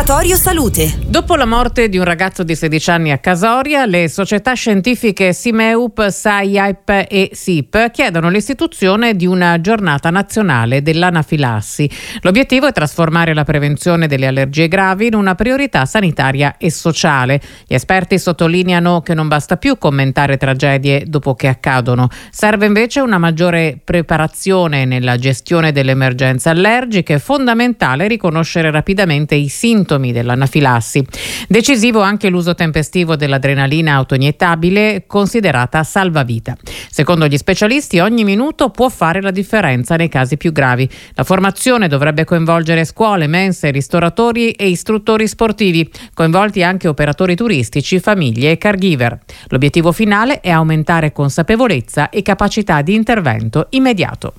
Laboratorio Salute. Dopo la morte di un ragazzo di 16 anni a Casoria, le società scientifiche Simeup, SciAP e SIP chiedono l'istituzione di una giornata nazionale dell'anafilassi. L'obiettivo è trasformare la prevenzione delle allergie gravi in una priorità sanitaria e sociale. Gli esperti sottolineano che non basta più commentare tragedie dopo che accadono. Serve invece una maggiore preparazione nella gestione delle emergenze allergiche. È fondamentale riconoscere rapidamente i sintomi dell'anafilassi. Decisivo anche l'uso tempestivo dell'adrenalina autoiniettabile, considerata salvavita. Secondo gli specialisti, ogni minuto può fare la differenza nei casi più gravi. La formazione dovrebbe coinvolgere scuole, mense, ristoratori e istruttori sportivi, coinvolti anche operatori turistici, famiglie e caregiver. L'obiettivo finale è aumentare consapevolezza e capacità di intervento immediato.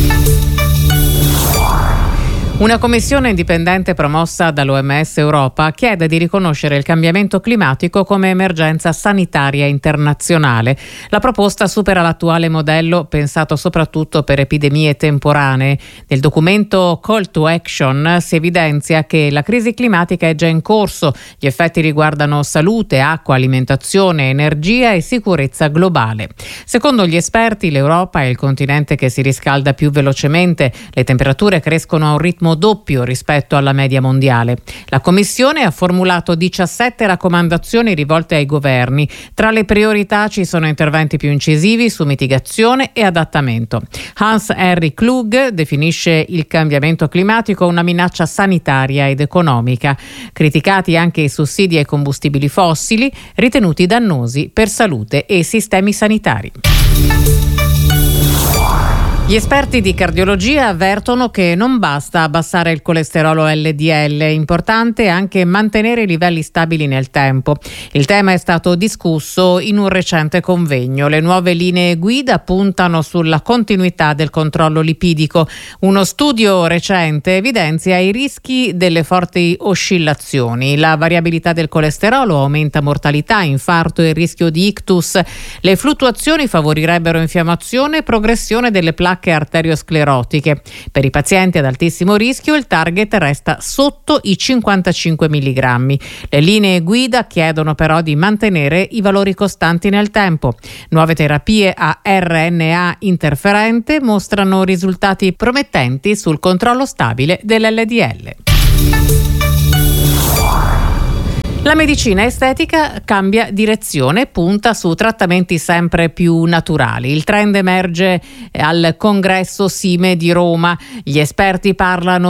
Una commissione indipendente promossa dall'OMS Europa chiede di riconoscere il cambiamento climatico come emergenza sanitaria internazionale. La proposta supera l'attuale modello pensato soprattutto per epidemie temporanee. Nel documento Call to Action si evidenzia che la crisi climatica è già in corso. Gli effetti riguardano salute, acqua, alimentazione, energia e sicurezza globale. Secondo gli esperti, l'Europa è il continente che si riscalda più velocemente. Le temperature crescono a un ritmo doppio rispetto alla media mondiale. La Commissione ha formulato 17 raccomandazioni rivolte ai governi. Tra le priorità ci sono interventi più incisivi su mitigazione e adattamento. Hans-Henri Klug definisce il cambiamento climatico una minaccia sanitaria ed economica. Criticati anche i sussidi ai combustibili fossili, ritenuti dannosi per salute e sistemi sanitari. Gli esperti di cardiologia avvertono che non basta abbassare il colesterolo LDL, è importante anche mantenere i livelli stabili nel tempo. Il tema è stato discusso in un recente convegno. Le nuove linee guida puntano sulla continuità del controllo lipidico. Uno studio recente evidenzia i rischi delle forti oscillazioni. La variabilità del colesterolo aumenta mortalità, infarto e rischio di ictus. Le fluttuazioni favorirebbero infiammazione e progressione delle placche arteriosclerotiche. Per i pazienti ad altissimo rischio il target resta sotto i 55 mg. Le linee guida chiedono però di mantenere i valori costanti nel tempo. Nuove terapie a RNA interferente mostrano risultati promettenti sul controllo stabile dell'LDL. La medicina estetica cambia direzione e punta su trattamenti sempre più naturali. Il trend emerge al congresso SIME di Roma. Gli esperti parlano